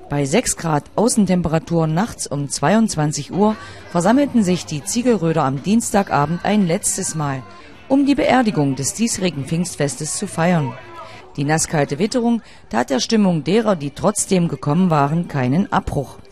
Bei 6 Grad Außentemperatur nachts um 22 Uhr versammelten sich die Ziegelröder am Dienstagabend ein letztes Mal, um die Beerdigung des diesjährigen Pfingstfestes zu feiern. Die nasskalte Witterung tat der Stimmung derer, die trotzdem gekommen waren, keinen Abbruch.